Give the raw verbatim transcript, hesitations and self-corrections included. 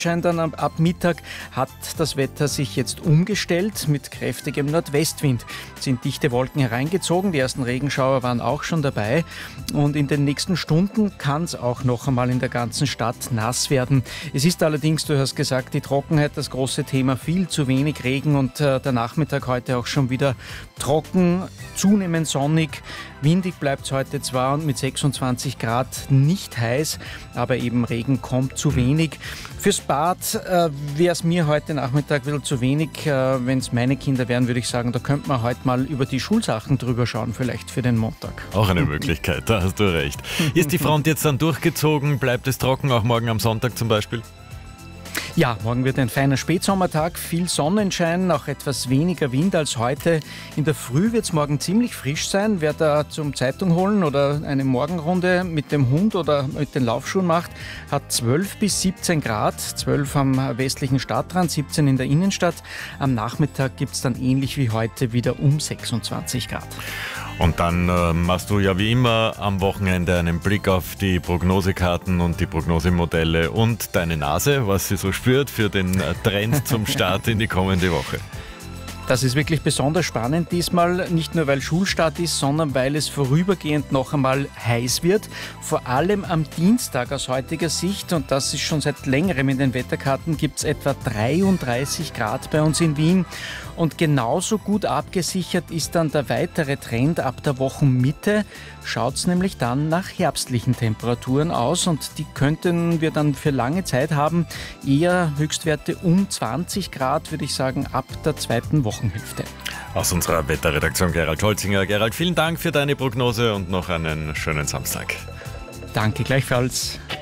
Dann ab Mittag hat das Wetter sich jetzt umgestellt. Mit kräftigem Nordwestwind sind dichte Wolken hereingezogen. Die ersten Regenschauer waren auch schon dabei. Und in den nächsten Stunden kann es auch noch einmal in der ganzen Stadt nass werden. Es ist allerdings, du hast gesagt, die Trockenheit das große Thema. Viel zu wenig Regen und äh, der Nachmittag heute auch schon wieder trocken, zunehmend sonnig. Windig bleibt es heute zwar und mit sechsundzwanzig Grad nicht heiß, aber eben Regen kommt zu wenig. Fürs Bad äh, wäre es mir heute Nachmittag ein bisschen zu wenig. Äh, Wenn es meine Kinder wären, würde ich sagen, da könnte man heute mal über die Schulsachen drüber schauen, vielleicht für den Montag. Auch eine Möglichkeit, da hast du recht. Ist die Front jetzt dann durchgezogen? Bleibt es trocken, auch morgen am Sonntag zum Beispiel? Ja, morgen wird ein feiner Spätsommertag, viel Sonnenschein, auch etwas weniger Wind als heute. In der Früh wird es morgen ziemlich frisch sein. Wer da zum Zeitung holen oder eine Morgenrunde mit dem Hund oder mit den Laufschuhen macht, hat zwölf bis siebzehn Grad, zwölf am westlichen Stadtrand, siebzehn in der Innenstadt. Am Nachmittag gibt es dann ähnlich wie heute wieder um sechsundzwanzig Grad. Und dann äh, machst du ja wie immer am Wochenende einen Blick auf die Prognosekarten und die Prognosemodelle und deine Nase, was sie so spürt für den Trend zum Start in die kommende Woche. Das ist wirklich besonders spannend diesmal, nicht nur weil Schulstart ist, sondern weil es vorübergehend noch einmal heiß wird. Vor allem am Dienstag aus heutiger Sicht, und das ist schon seit längerem in den Wetterkarten, gibt es etwa dreiunddreißig Grad bei uns in Wien. Und genauso gut abgesichert ist dann der weitere Trend ab der Wochenmitte. Schaut es nämlich dann nach herbstlichen Temperaturen aus und die könnten wir dann für lange Zeit haben. Eher Höchstwerte um zwanzig Grad, würde ich sagen, ab der zweiten Wochenhälfte. Aus unserer Wetterredaktion Gerald Holzinger. Gerald, vielen Dank für deine Prognose und noch einen schönen Samstag. Danke gleichfalls.